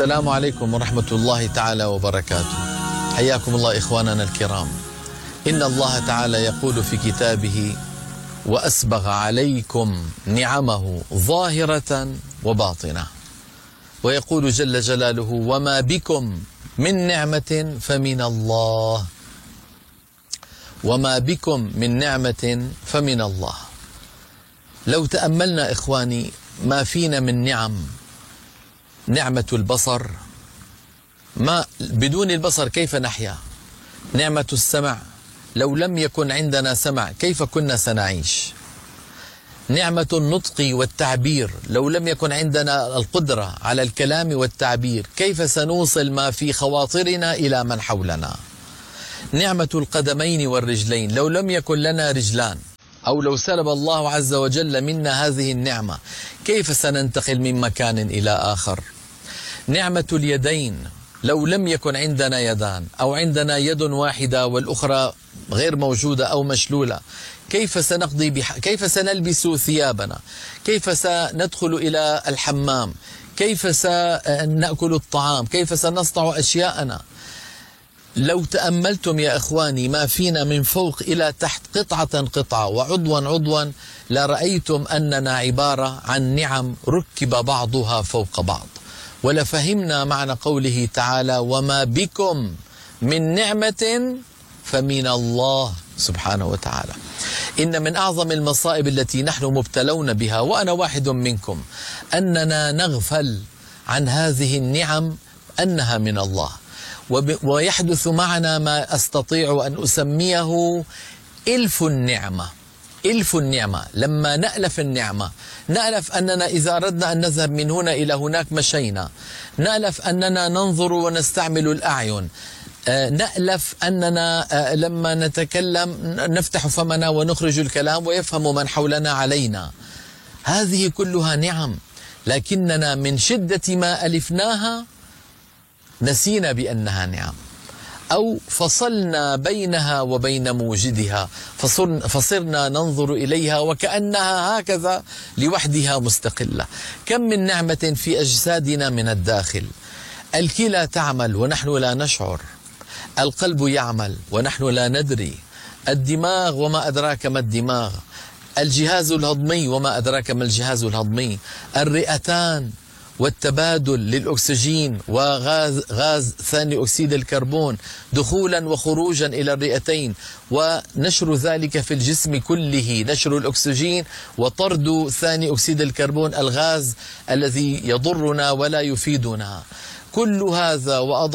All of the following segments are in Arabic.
السلام عليكم ورحمة الله تعالى وبركاته. حياكم الله إخواننا الكرام. إن الله تعالى يقول في كتابه: وأسبغ عليكم نعمه ظاهرة وباطنة. ويقول جل جلاله: وما بكم من نعمة فمن الله. وما بكم من نعمة فمن الله. لو تأملنا إخواني ما فينا من نعم، نعمة البصر، ما بدون البصر كيف نحيا؟ نعمة السمع، لو لم يكن عندنا سمع كيف كنا سنعيش؟ نعمة النطق والتعبير، لو لم يكن عندنا القدرة على الكلام والتعبير كيف سنوصل ما في خواطرنا إلى من حولنا؟ نعمة القدمين والرجلين، لو لم يكن لنا رجلان أو لو سلب الله عز وجل منا هذه النعمة كيف سننتقل من مكان إلى آخر؟ نعمة اليدين، لو لم يكن عندنا يدان أو عندنا يد واحدة والأخرى غير موجودة أو مشلولة كيف سنقضي كيف سنلبس ثيابنا؟ كيف سندخل إلى الحمام؟ كيف سنأكل الطعام؟ كيف سنصنع أشياءنا؟ لو تأملتم يا إخواني ما فينا من فوق إلى تحت قطعة قطعة وعضوا عضوا لرأيتم أننا عبارة عن نعم ركب بعضها فوق بعض، ولفهمنا معنى قوله تعالى: وما بكم من نعمة فمن الله سبحانه وتعالى. إن من أعظم المصائب التي نحن مبتلون بها وأنا واحد منكم أننا نغفل عن هذه النعم أنها من الله، ويحدث معنا ما أستطيع أن أسميه إلف النعمة. إلف النعمة، لما نألف النعمة، نألف أننا إذا أردنا أن نذهب من هنا إلى هناك مشينا، نألف أننا ننظر ونستعمل الأعين، نألف أننا لما نتكلم نفتح فمنا ونخرج الكلام ويفهم من حولنا علينا. هذه كلها نعم، لكننا من شدة ما ألفناها نسينا بأنها نعم، أو فصلنا بينها وبين موجدها، فصرنا ننظر إليها وكأنها هكذا لوحدها مستقلة. كم من نعمة في أجسادنا من الداخل. الكلى تعمل ونحن لا نشعر، القلب يعمل ونحن لا ندري، الدماغ وما أدراك ما الدماغ، الجهاز الهضمي وما أدراك ما الجهاز الهضمي، الرئتان والتبادل للأكسجين وغاز ثاني أكسيد الكربون دخولا وخروجا إلى الرئتين، ونشر ذلك في الجسم كله، نشر الأكسجين وطرد ثاني أكسيد الكربون الغاز الذي يضرنا ولا يفيدنا. كل هذا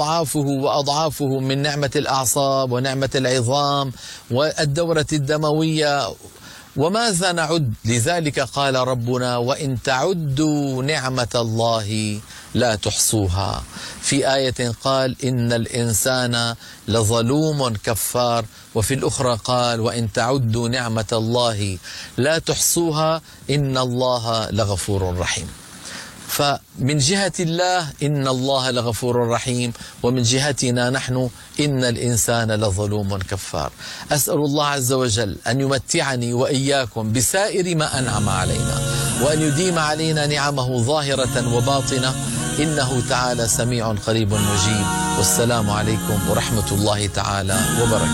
وأضعافه من نعمة الأعصاب ونعمة العظام والدورة الدموية، وماذا نعد؟ لذلك قال ربنا: وإن تعدوا نعمة الله لا تحصوها. في آية قال: إن الإنسان لظلوم كفار، وفي الأخرى قال: وإن تعدوا نعمة الله لا تحصوها إن الله لغفور رحيم. فمن جهة الله إن الله لغفور رحيم، ومن جهتنا نحن إن الإنسان لظلوم كفار. أسأل الله عز وجل أن يمتعني وإياكم بسائر ما أنعم علينا، وأن يديم علينا نعمه ظاهرة وباطنة، إنه تعالى سميع قريب مجيب. والسلام عليكم ورحمة الله تعالى وبركاته.